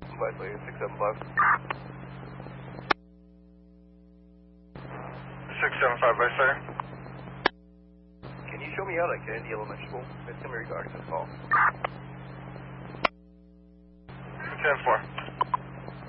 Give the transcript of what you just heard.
Likely 675. 675 by sir. Can you show me out at Kennedy Elementary School? It's in regards to this call. 10-4.